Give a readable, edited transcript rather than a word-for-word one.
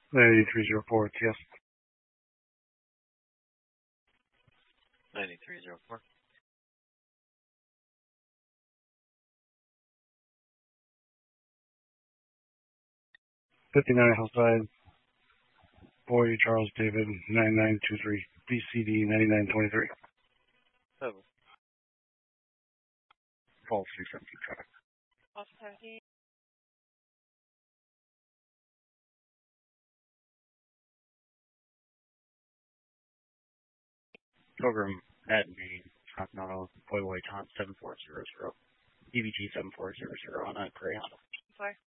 9304, yes. 9304. 59 Hillside, Boy Charles David 9923, BCD 9923. False 317 traffic. False 17. Program at Maine, Continental, Boy Tom 7400, EVT 7400 on a Greyhound. Sorry.